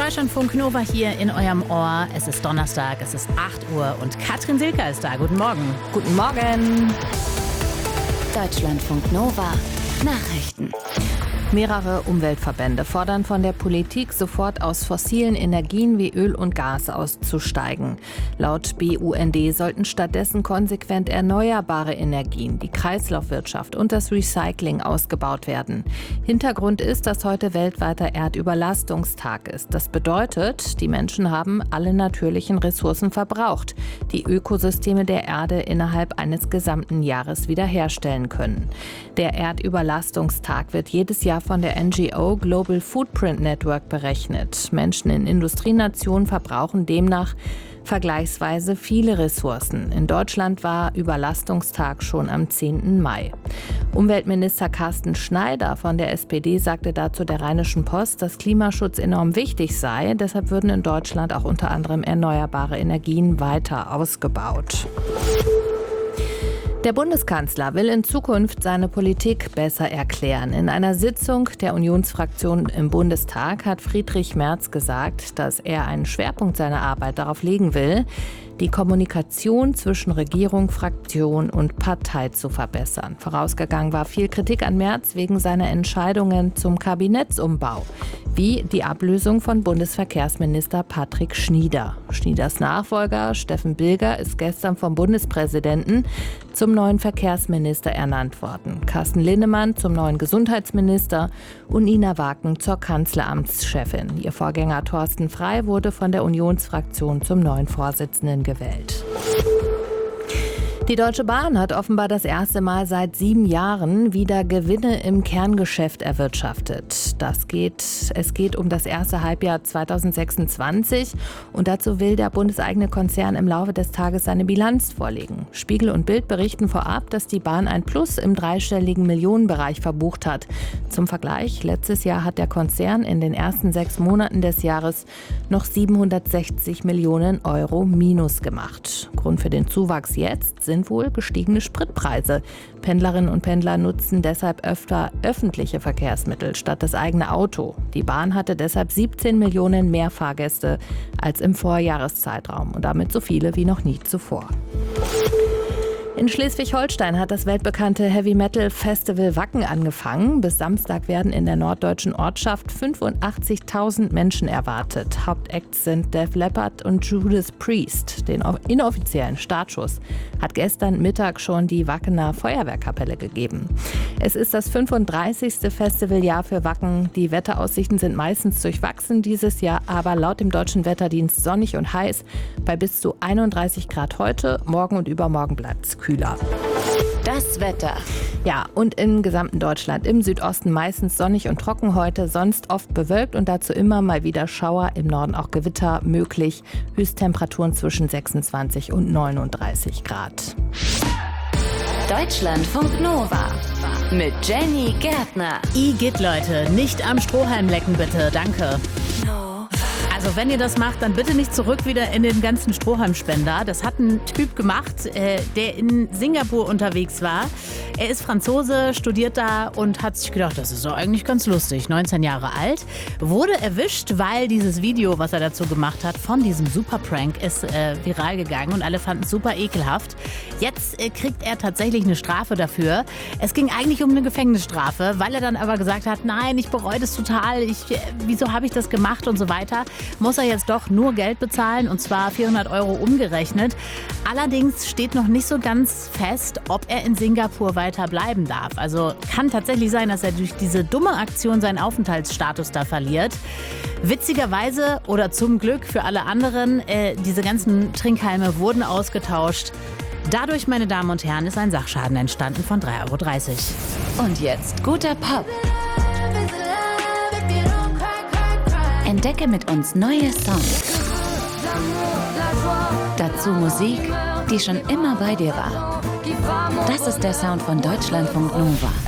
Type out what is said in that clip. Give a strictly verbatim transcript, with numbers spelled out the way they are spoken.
Deutschlandfunk Nova hier in eurem Ohr. Es ist Donnerstag, es ist acht Uhr und Katrin Silker ist da. Guten Morgen. Guten Morgen. Deutschlandfunk Nova. Nachrichten. Mehrere Umweltverbände fordern von der Politik, sofort aus fossilen Energien wie Öl und Gas auszusteigen. Laut B U N D sollten stattdessen konsequent erneuerbare Energien, die Kreislaufwirtschaft und das Recycling ausgebaut werden. Hintergrund ist, dass heute weltweiter Erdüberlastungstag ist. Das bedeutet, die Menschen haben alle natürlichen Ressourcen verbraucht, die Ökosysteme der Erde innerhalb eines gesamten Jahres wiederherstellen können. Der Erdüberlastungstag wird jedes Jahr von der N G O Global Footprint Network berechnet. Menschen in Industrienationen verbrauchen demnach vergleichsweise viele Ressourcen. In Deutschland war Überlastungstag schon am zehnten Mai. Umweltminister Carsten Schneider von der S P D sagte dazu der Rheinischen Post, dass Klimaschutz enorm wichtig sei. Deshalb würden in Deutschland auch unter anderem erneuerbare Energien weiter ausgebaut. Der Bundeskanzler will in Zukunft seine Politik besser erklären. In einer Sitzung der Unionsfraktion im Bundestag hat Friedrich Merz gesagt, dass er einen Schwerpunkt seiner Arbeit darauf legen will, die Kommunikation zwischen Regierung, Fraktion und Partei zu verbessern. Vorausgegangen war viel Kritik an Merz wegen seiner Entscheidungen zum Kabinettsumbau, wie die Ablösung von Bundesverkehrsminister Patrick Schnieder. Schnieders Nachfolger Steffen Bilger ist gestern vom Bundespräsidenten zum neuen Verkehrsminister ernannt worden. Carsten Linnemann zum neuen Gesundheitsminister und Nina Waken zur Kanzleramtschefin. Ihr Vorgänger Thorsten Frey wurde von der Unionsfraktion zum neuen Vorsitzenden gewählt. Die Deutsche Bahn hat offenbar das erste Mal seit sieben Jahren wieder Gewinne im Kerngeschäft erwirtschaftet. Das geht, es geht um das erste Halbjahr zweitausendsechsundzwanzig und dazu will der bundeseigene Konzern im Laufe des Tages seine Bilanz vorlegen. Spiegel und Bild berichten vorab, dass die Bahn ein Plus im dreistelligen Millionenbereich verbucht hat. Zum Vergleich, letztes Jahr hat der Konzern in den ersten sechs Monaten des Jahres noch siebenhundertsechzig Millionen Euro Minus gemacht. Grund für den Zuwachs jetzt sind wohl gestiegene Spritpreise. Pendlerinnen und Pendler nutzen deshalb öfter öffentliche Verkehrsmittel statt das eigene Auto. Die Bahn hatte deshalb siebzehn Millionen mehr Fahrgäste als im Vorjahreszeitraum und damit so viele wie noch nie zuvor. In Schleswig-Holstein hat das weltbekannte Heavy-Metal-Festival Wacken angefangen. Bis Samstag werden in der norddeutschen Ortschaft fünfundachtzigtausend Menschen erwartet. Hauptacts sind Def Leppard und Judas Priest. Den inoffiziellen Startschuss hat gestern Mittag schon die Wackener Feuerwehrkapelle gegeben. Es ist das fünfunddreißigste Festivaljahr für Wacken. Die Wetteraussichten sind meistens durchwachsen dieses Jahr, aber laut dem Deutschen Wetterdienst sonnig und heiß. Bei bis zu einunddreißig Grad heute, morgen und übermorgen bleibt es kühl. Das Wetter. Ja, und im gesamten Deutschland. Im Südosten meistens sonnig und trocken heute, sonst oft bewölkt und dazu immer mal wieder Schauer, im Norden auch Gewitter möglich. Höchsttemperaturen zwischen sechsundzwanzig und neununddreißig Grad. Deutschlandfunk Nova mit Jenny Gärtner. Igitt, Leute, nicht am Strohhalm lecken bitte, danke. Also wenn ihr das macht, dann bitte nicht zurück wieder in den ganzen Strohhalmspender. Das hat ein Typ gemacht, äh, der in Singapur unterwegs war. Er ist Franzose, studiert da und hat sich gedacht, das ist doch eigentlich ganz lustig. neunzehn Jahre alt, wurde erwischt, weil dieses Video, was er dazu gemacht hat, von diesem Superprank ist äh, viral gegangen und alle fanden es super ekelhaft. Jetzt äh, kriegt er tatsächlich eine Strafe dafür. Es ging eigentlich um eine Gefängnisstrafe, weil er dann aber gesagt hat, nein, ich bereue das total, ich, äh, wieso habe ich das gemacht und so weiter. Muss er jetzt doch nur Geld bezahlen, und zwar vierhundert Euro umgerechnet. Allerdings steht noch nicht so ganz fest, ob er in Singapur weiter bleiben darf. Also kann tatsächlich sein, dass er durch diese dumme Aktion seinen Aufenthaltsstatus da verliert. Witzigerweise oder zum Glück für alle anderen, äh, diese ganzen Trinkhalme wurden ausgetauscht. Dadurch, meine Damen und Herren, ist ein Sachschaden entstanden von drei Euro dreißig. Und jetzt guter Pop. Entdecke mit uns neue Songs. Dazu Musik, die schon immer bei dir war. Das ist der Sound von Deutschlandfunk Nova.